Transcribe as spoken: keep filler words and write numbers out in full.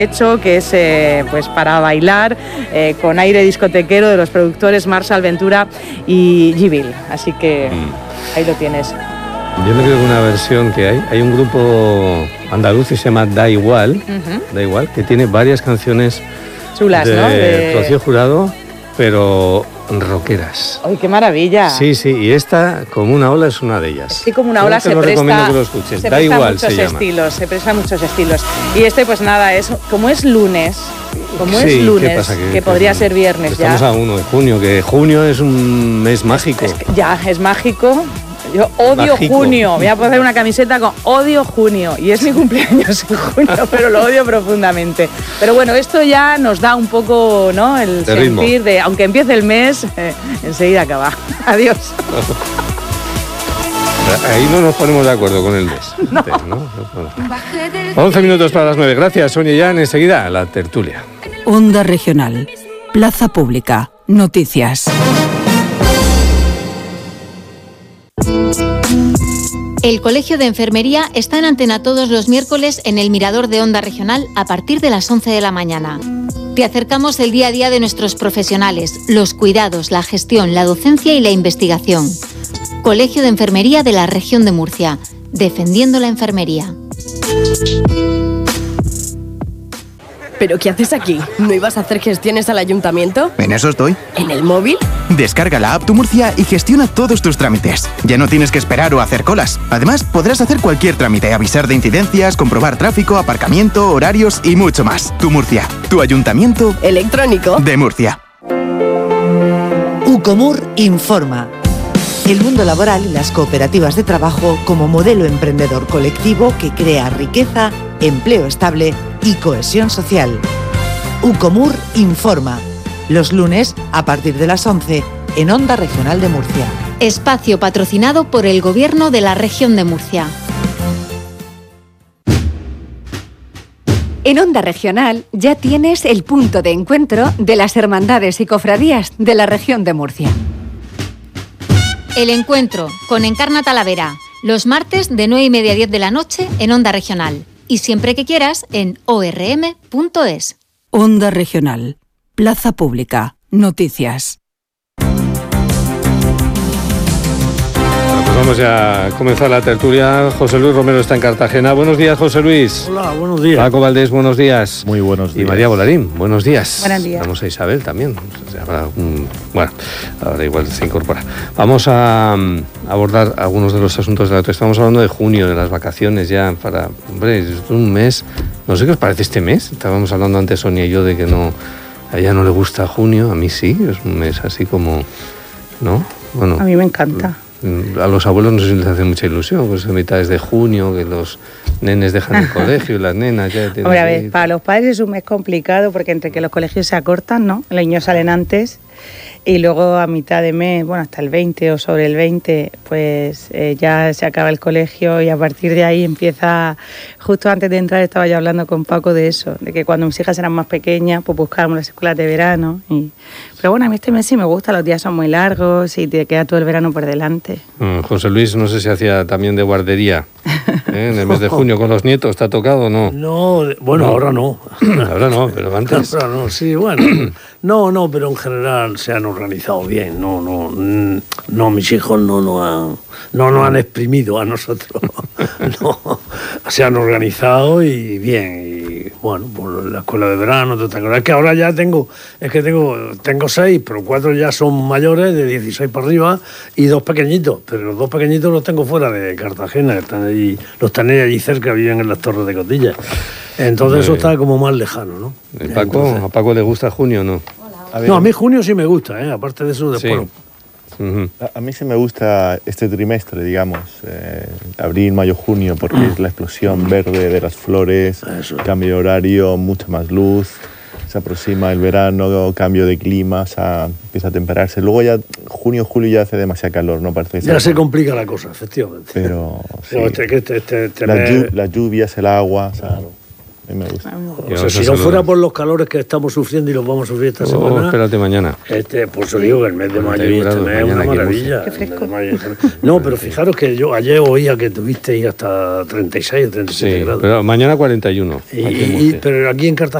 hecho, que es eh, pues para bailar eh, con aire discotequero de los productores Marshall Ventura y Gibil. Así que mm. ahí lo tienes. Yo no creo que una versión que hay, hay un grupo andaluz que se llama Da Igual, uh-huh. Da Igual, que tiene varias canciones chulas, de ¿no? De Rocío Jurado, pero rockeras. ¡Ay, qué maravilla! Sí, sí, y esta, Como una ola, es una de ellas. Sí, Como una ola se lo presta, recomiendo que lo escuches. Se Da presta Igual muchos se llama. estilos, se presta muchos estilos. Y este, pues nada, es como es lunes, como sí, es lunes, ¿qué pasa? Que, que podría que, ser viernes estamos ya. Estamos a uno de junio, que junio es un mes mágico. Es que ya, es mágico. Yo odio Mágico. junio, voy a poner una camiseta con odio junio, y es mi cumpleaños en junio, pero lo odio profundamente. Pero bueno, esto ya nos da un poco, ¿no?, el de sentir ritmo. De, aunque empiece el mes, eh, enseguida acaba. Adiós. Ahí no nos ponemos de acuerdo con el mes. No. ¿no? once minutos para las nueve. Gracias, Sonia. Ya enseguida la tertulia. Onda Regional. Plaza Pública. Noticias. El Colegio de Enfermería está en antena todos los miércoles en el Mirador de Onda Regional a partir de las once de la mañana. Te acercamos el día a día de nuestros profesionales, los cuidados, la gestión, la docencia y la investigación. Colegio de Enfermería de la Región de Murcia, defendiendo la enfermería. ¿Pero qué haces aquí? ¿No ibas a hacer gestiones al ayuntamiento? En eso estoy. ¿En el móvil? Descarga la app Tu Murcia y gestiona todos tus trámites. Ya no tienes que esperar o hacer colas. Además, podrás hacer cualquier trámite, avisar de incidencias, comprobar tráfico, aparcamiento, horarios y mucho más. Tu Murcia, tu ayuntamiento electrónico de Murcia. Ucomur informa. El mundo laboral y las cooperativas de trabajo como modelo emprendedor colectivo que crea riqueza, empleo estable y cohesión social. Ucomur informa. Los lunes a partir de las once en Onda Regional de Murcia. Espacio patrocinado por el Gobierno de la Región de Murcia. En Onda Regional ya tienes el punto de encuentro de las hermandades y cofradías de la Región de Murcia. El encuentro con Encarna Talavera, los martes de nueve y media a diez de la noche en Onda Regional. Y siempre que quieras en o r m punto es. Onda Regional. Plaza Pública. Noticias. Pues vamos ya a comenzar la tertulia. José Luis Romero está en Cartagena. Buenos días, José Luis. Hola, buenos días. Paco Valdés, buenos días. Muy buenos días. Y María Bolarín, buenos días. Buenos días. Vamos a Isabel también. Habrá un... Bueno, ahora igual se incorpora. Vamos a um, abordar algunos de los asuntos de la otra. Estamos hablando de junio, de las vacaciones ya para... Hombre, es un mes... No sé qué os parece este mes. Estábamos hablando antes Sonia y yo de que no... A ella no le gusta junio, a mí sí. Es un mes así como... ¿No? Bueno, a mí me encanta. A los abuelos no sé si les hace mucha ilusión, pues a mitades de junio, que los nenes dejan el colegio y las nenas ya tienen... Hombre, a ver, para los padres es un mes complicado porque entre que los colegios se acortan, ¿no? Los niños salen antes y luego a mitad de mes, bueno, hasta el veinte o sobre el veinte, pues eh, ya se acaba el colegio y a partir de ahí empieza... Justo antes de entrar estaba yo hablando con Paco de eso, de que cuando mis hijas eran más pequeñas, pues buscábamos las escuelas de verano. Y... Pero bueno, a mí este mes sí me gusta, los días son muy largos y te queda todo el verano por delante. Mm, José Luis, no sé si hacía también de guardería, ¿eh? En el mes de junio con los nietos, ¿te ha tocado o no? No, bueno, no. ahora no. Ahora no, pero antes... Ahora no, sí, bueno. No, no, pero en general se han organizado bien. No, no, no, mis hijos no nos han, no nos han exprimido a nosotros. No, se han organizado y bien. Y bueno, por la escuela de verano, ¿te acuerdas? Es que ahora ya tengo, es que tengo, tengo seis, pero cuatro ya son mayores, de dieciséis para arriba, y dos pequeñitos. Pero los dos pequeñitos los tengo fuera de Cartagena, están allí, los tenéis allí cerca, viven en las Torres de Cotilla. Entonces eso está como más lejano, ¿no? ¿Y Paco, Entonces, ¿a Paco le gusta junio o no? A ver, no, a mí junio sí me gusta, ¿eh? Aparte de eso, después... Sí. Uh-huh. A, a mí sí me gusta este trimestre, digamos, eh, abril, mayo, junio, porque uh-huh. es la explosión verde de las flores, eso. Cambio de horario, mucha más luz, se aproxima el verano, cambio de clima, o sea, empieza a temperarse. Luego ya junio, julio ya hace demasiado calor, ¿no? Parece que ya se complica la cosa, efectivamente. Pero, sí, Pero este, este, este, este las, llu- las lluvias, el agua, o sea, claro. A mí me gusta. O sea, si no fuera por los calores que estamos sufriendo y los vamos a sufrir esta Oh, semana... espérate mañana. Este, por eso digo que el mes de mayo y este mes es una maravilla. Qué fresco. No, pero fijaros que yo ayer oía que tuvisteis hasta treinta y seis o treinta y siete Sí, grados. pero mañana cuarenta y uno. Y, y, pero aquí en Cartagena